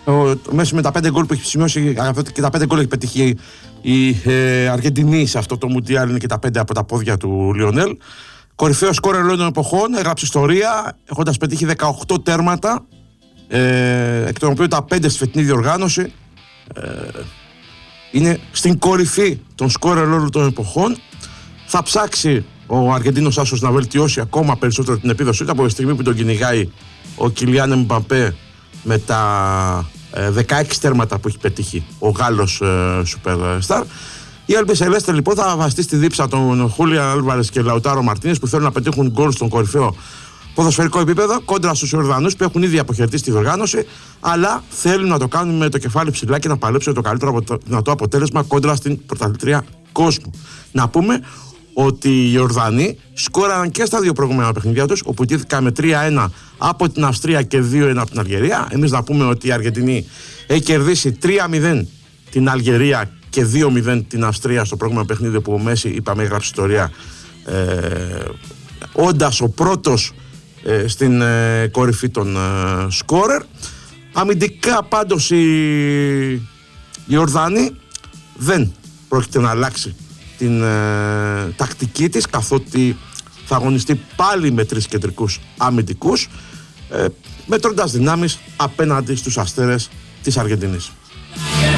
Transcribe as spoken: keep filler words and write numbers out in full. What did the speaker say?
μέσα με τα πέντε γκολ που έχει σημειώσει και τα πέντε γκολ έχει πετύχει η ε, Αργεντινή σε αυτό το Μουντιάλ, είναι και τα πέντε από τα πόδια του Λιονέλ. Κορυφαίο σκόρερ όλων των εποχών, έγραψε ιστορία έχοντας πετύχει δεκαοκτώ τέρματα, ε, εκ των οποίων τα πέντε στη φετινή διοργάνωση. Ε, είναι στην κορυφή των σκόρερ όλων των εποχών. Θα ψάξει ο Αργεντίνος άσος να βελτιώσει ακόμα περισσότερο την επίδοσή του από τη στιγμή που τον κυνηγάει ο Κιλιάν Εμπαπέ με τα ε, δεκαέξι τέρματα που έχει πετύχει ο Γάλλος ε, Superstar. Η Albi Celeste λοιπόν θα βαστεί στη δίψα των Χούλιαν Άλβαρες και Λαουτάρο Μαρτίνες που θέλουν να πετύχουν γκολ στον κορυφαίο ποδοσφαιρικό επίπεδο κόντρα στους Ιορδανούς που έχουν ήδη αποχαιρετήσει τη διοργάνωση, αλλά θέλουν να το κάνουν με το κεφάλι ψηλά και να παλέψουν το καλύτερο δυνατό αποτέλεσμα κόντρα στην πρωταθλήτρια κόσμου. Να πούμε ότι οι Ιορδανοί σκόραραν και στα δύο προηγούμενα παιχνίδια τους, όπου ιτήθηκαν με τρία ένα από την Αυστρία και δύο ένα από την Αλγερία. Εμείς να πούμε ότι η Αργεντινή έχει κερδίσει τρία μηδέν την Αλγερία και δύο μηδέν την Αυστρία στο προηγούμενο παιχνίδι που ο Μέση, είπαμε, έγραψε ιστορία ε, όντας ο πρώτος ε, στην ε, κορυφή των ε, σκόρερ. Αμυντικά πάντως η Ιορδανή δεν πρόκειται να αλλάξει την ε, τακτική της, καθότι θα αγωνιστεί πάλι με τρεις κεντρικούς αμυντικούς, ε, μετρώντας δυνάμεις απέναντι στους αστέρες της Αργεντινής.